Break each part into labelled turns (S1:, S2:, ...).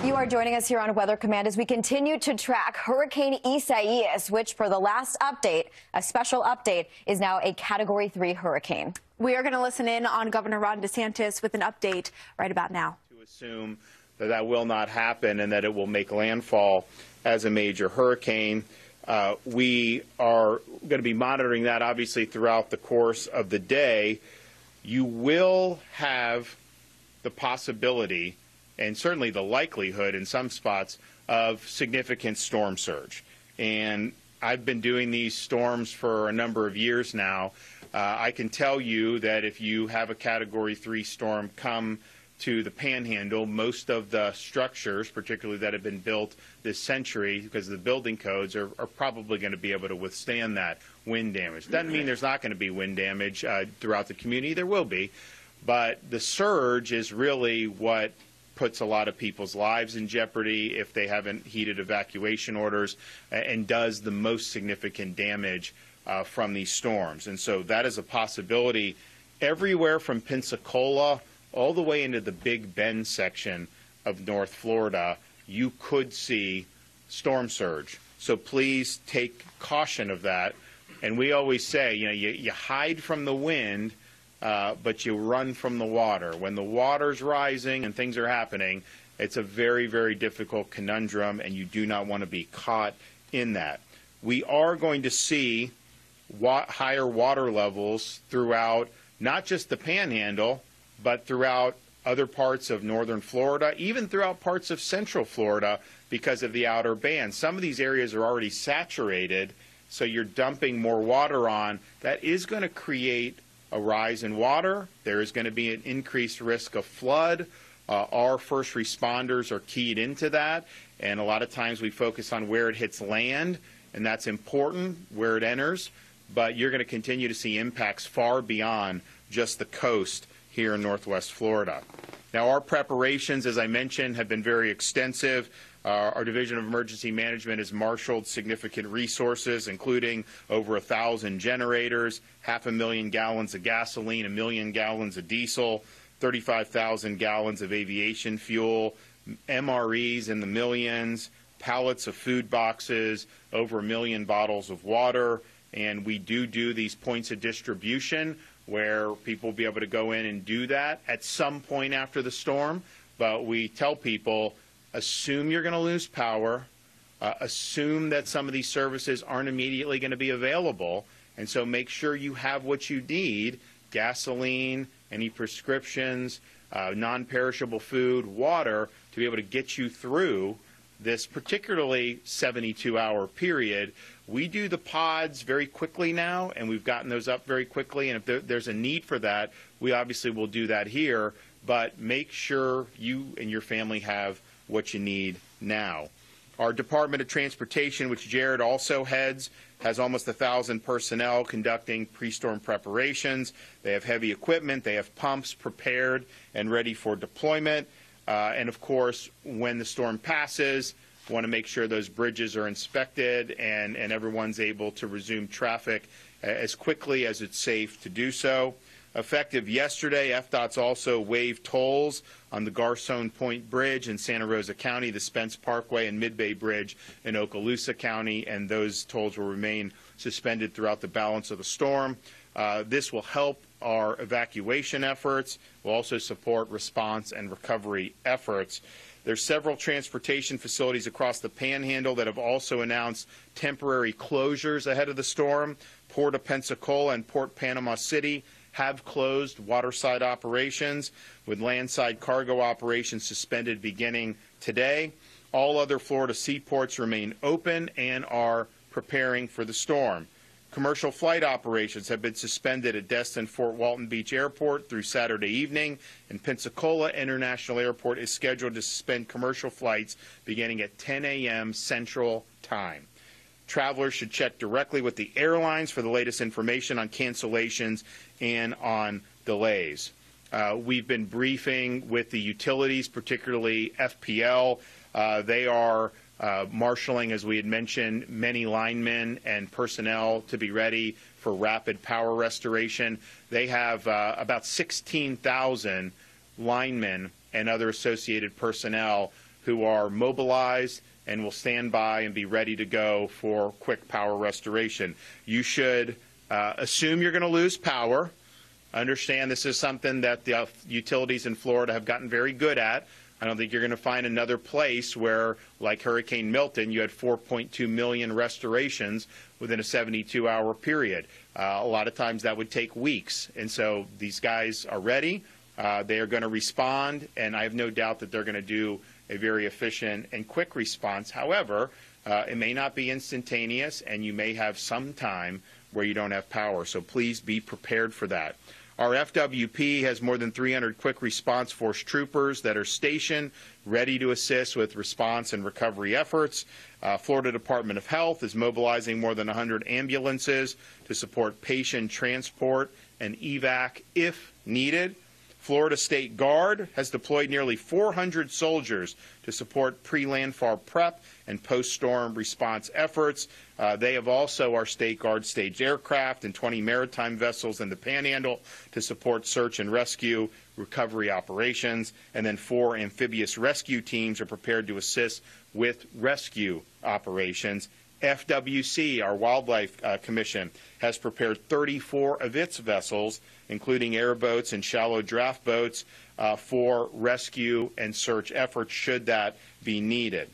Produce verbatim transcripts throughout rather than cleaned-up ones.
S1: You are joining us here on Weather Command as we continue to track Hurricane Isaias, which for the last update, a special update, is now a Category three hurricane.
S2: We are going to listen in on Governor Ron DeSantis with an update right about now.
S3: To assume that that will not happen and that it will make landfall as a major hurricane. Uh, we are going to be monitoring that, obviously, throughout the course of the day. You will have the possibility and certainly the likelihood in some spots of significant storm surge. And I've been doing these storms for a number of years now. Uh, I can tell you that if you have a Category three storm come to the Panhandle, most of the structures, particularly that have been built this century because of the building codes, are, are probably going to be able to withstand that wind damage. Doesn't mean there's not going to be wind damage uh, throughout the community. There will be. But the surge is really what puts a lot of people's lives in jeopardy if they haven't heeded evacuation orders, and does the most significant damage uh, from these storms. And so that is a possibility everywhere from Pensacola all the way into the Big Bend section of North Florida. You could see storm surge. So please take caution of that. And we always say, you know, you, you hide from the wind, Uh, but you run from the water. When the water's rising and things are happening, it's a very, very difficult conundrum, and you do not want to be caught in that. We are going to see wa- higher water levels throughout not just the Panhandle, but throughout other parts of northern Florida, even throughout parts of central Florida because of the outer band. Some of these areas are already saturated, so you're dumping more water on. That is going to create a rise in water. There is going to be an increased risk of flood. Uh, our first responders are keyed into that, and a lot of times we focus on where it hits land, and that's important, where it enters, but you're going to continue to see impacts far beyond just the coast here in Northwest Florida. Now, our preparations, as I mentioned, have been very extensive. Uh, our Division of Emergency Management has marshaled significant resources, including over a thousand generators, half a million gallons of gasoline, a million gallons of diesel, thirty-five thousand gallons of aviation fuel, M R Es in the millions, pallets of food boxes, over a million bottles of water. And we do do these points of distribution where people will be able to go in and do that at some point after the storm. But we tell people, assume you're going to lose power, uh, assume that some of these services aren't immediately going to be available, and so make sure you have what you need: gasoline, any prescriptions, uh, non-perishable food, water, to be able to get you through this particularly seventy-two hour period. We do the pods very quickly now, and we've gotten those up very quickly, and if there, there's a need for that, we obviously will do that here, but make sure you and your family have what you need now. Our Department of Transportation, which Jared also heads, has almost a thousand personnel conducting pre-storm preparations. They have heavy equipment, they have pumps prepared and ready for deployment. Uh, and of course, when the storm passes, want to make sure those bridges are inspected and, and everyone's able to resume traffic as quickly as it's safe to do so. Effective yesterday, F DOT's also waived tolls on the Garcon Point Bridge in Santa Rosa County, the Spence Parkway and Mid-Bay Bridge in Okaloosa County, and those tolls will remain suspended throughout the balance of the storm. Uh, this will help our evacuation efforts. Will also support response and recovery efforts. There's several transportation facilities across the Panhandle that have also announced temporary closures ahead of the storm. Port of Pensacola and Port Panama City have closed waterside operations, with landside cargo operations suspended beginning today. All other Florida seaports remain open and are preparing for the storm. Commercial flight operations have been suspended at Destin Fort Walton Beach Airport through Saturday evening, and Pensacola International Airport is scheduled to suspend commercial flights beginning at ten a m Central Time. Travelers should check directly with the airlines for the latest information on cancellations and on delays. Uh, we've been briefing with the utilities, particularly F P L. Uh, they are uh, marshaling, as we had mentioned, many linemen and personnel to be ready for rapid power restoration. They have uh, about sixteen thousand linemen and other associated personnel who are mobilized and will stand by and be ready to go for quick power restoration. You should uh, assume you're going to lose power. Understand this is something that the utilities in Florida have gotten very good at. I don't think you're going to find another place where, like Hurricane Milton, you had four point two million restorations within a seventy-two hour period. Uh, a lot of times that would take weeks. And so these guys are ready. Uh, they are going to respond, and I have no doubt that they're going to do a very efficient and quick response. However, uh, it may not be instantaneous, and you may have some time where you don't have power. So please be prepared for that. Our F W P has more than three hundred quick response force troopers that are stationed, ready to assist with response and recovery efforts. Uh, Florida Department of Health is mobilizing more than one hundred ambulances to support patient transport and evac if needed. Florida State Guard has deployed nearly four hundred soldiers to support pre-landfall prep and post-storm response efforts. Uh, they have also our State Guard staged aircraft and twenty maritime vessels in the Panhandle to support search and rescue recovery operations. And then four amphibious rescue teams are prepared to assist with rescue operations. F W C, our Wildlife uh, Commission, has prepared thirty-four of its vessels, including airboats and shallow draft boats, uh, for rescue and search efforts should that be needed.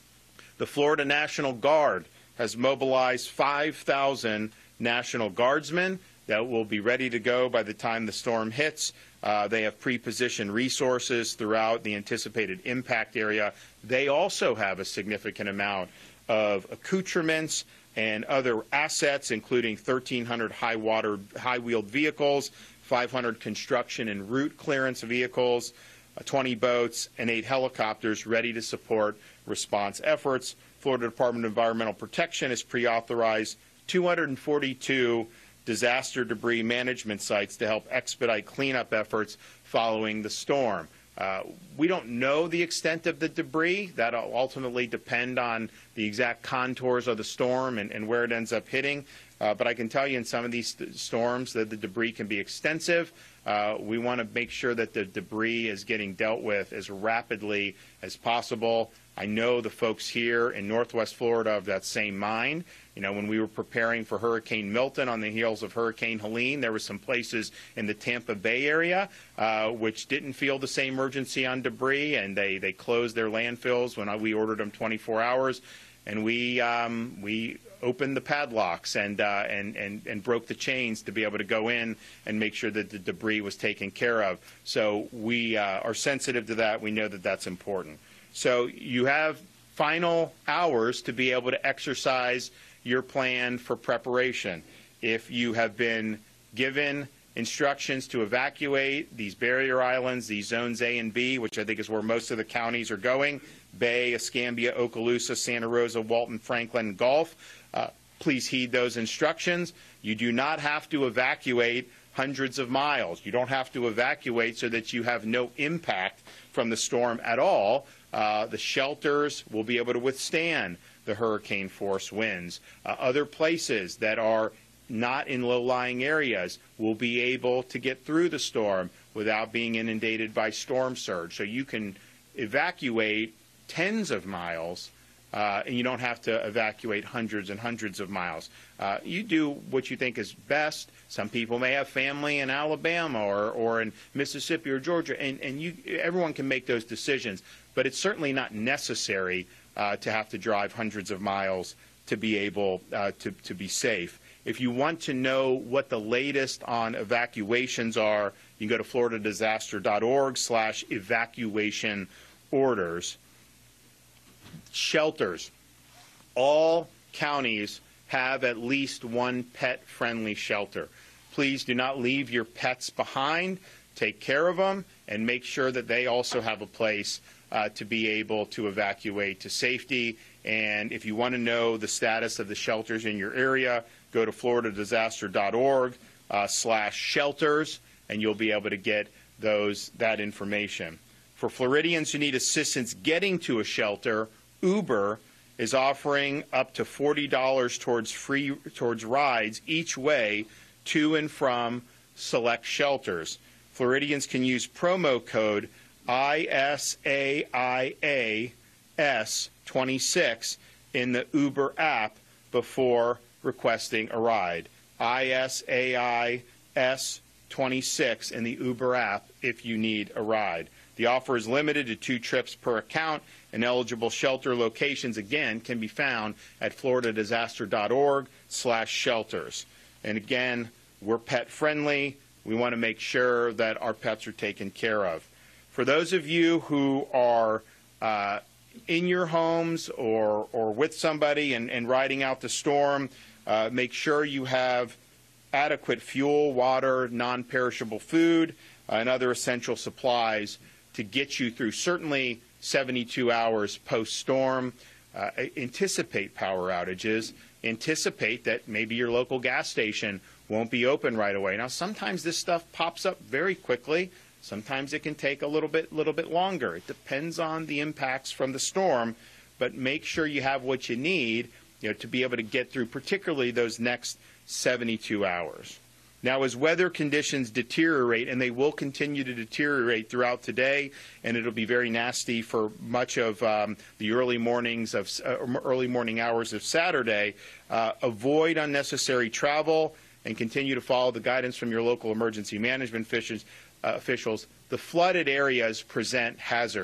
S3: The Florida National Guard has mobilized five thousand National Guardsmen that will be ready to go by the time the storm hits. Uh, they have pre-positioned resources throughout the anticipated impact area. They also have a significant amount of accoutrements and other assets, including thirteen hundred high-water, high-wheeled vehicles, five hundred construction and route clearance vehicles, uh, twenty boats, and eight helicopters ready to support response efforts. Florida Department of Environmental Protection has pre-authorized two hundred forty-two disaster debris management sites to help expedite cleanup efforts following the storm. Uh, we don't know the extent of the debris. That will ultimately depend on the exact contours of the storm and, and where it ends up hitting. Uh, but I can tell you in some of these st storms that the debris can be extensive. Uh, we want to make sure that the debris is getting dealt with as rapidly as possible. I know the folks here in Northwest Florida have that same mind. You know, when we were preparing for Hurricane Milton on the heels of Hurricane Helene, there were some places in the Tampa Bay area uh, which didn't feel the same urgency on debris, and they, they closed their landfills when I, we ordered them twenty-four hours, and we um, we opened the padlocks and, uh, and and and broke the chains to be able to go in and make sure that the debris was taken care of. So we uh, are sensitive to that. We know that that's important. So you have final hours to be able to exercise your plan for preparation. If you have been given instructions to evacuate these barrier islands, these zones A and B, which I think is where most of the counties are going, Bay, Escambia, Okaloosa, Santa Rosa, Walton, Franklin, Gulf, uh, please heed those instructions. You do not have to evacuate hundreds of miles. You don't have to evacuate so that you have no impact from the storm at all. Uh, the shelters will be able to withstand the hurricane force winds. Uh, other places that are not in low-lying areas will be able to get through the storm without being inundated by storm surge. So you can evacuate tens of miles, uh, and you don't have to evacuate hundreds and hundreds of miles. Uh, you do what you think is best. Some people may have family in Alabama or, or in Mississippi or Georgia, and, and you, everyone can make those decisions. But it's certainly not necessary uh, to have to drive hundreds of miles to be able uh, to, to be safe. If you want to know what the latest on evacuations are, you can go to florida disaster dot org slash evacuation orders. Shelters. All counties have at least one pet-friendly shelter. Please do not leave your pets behind. Take care of them and make sure that they also have a place uh, to be able to evacuate to safety. And if you want to know the status of the shelters in your area, go to florida disaster dot org uh, slash shelters, and you'll be able to get those that information. For Floridians who need assistance getting to a shelter, Uber is offering up to forty dollars towards free towards rides each way to and from select shelters. Floridians can use promo code I S A I A S twenty-six in the Uber app before requesting a ride. I S A I S twenty-six in the Uber app if you need a ride. The offer is limited to two trips per account, and eligible shelter locations, again, can be found at florida disaster dot org slash shelters. And again, we're pet friendly. We want to make sure that our pets are taken care of. For those of you who are uh, in your homes or, or with somebody and, and riding out the storm, uh, make sure you have adequate fuel, water, non-perishable food, uh, and other essential supplies to get you through certainly seventy-two hours post-storm. Uh, anticipate power outages. Anticipate that maybe your local gas station won't be open right away. Now, sometimes this stuff pops up very quickly. Sometimes it can take a little bit, little bit longer. It depends on the impacts from the storm, but make sure you have what you need, you know, to be able to get through particularly those next seventy-two hours. Now, as weather conditions deteriorate, and they will continue to deteriorate throughout today, and it'll be very nasty for much of um, the early mornings of uh, early morning hours of Saturday, uh, avoid unnecessary travel and continue to follow the guidance from your local emergency management officials. Uh, officials. The flooded areas present hazards.